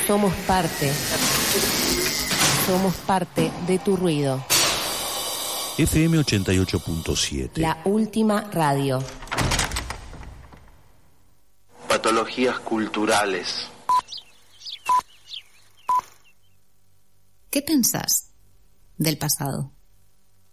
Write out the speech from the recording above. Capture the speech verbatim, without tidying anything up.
Somos parte. Somos parte de tu ruido. F M ochenta y ocho punto siete. La última radio. Patologías culturales. ¿Qué pensás del pasado?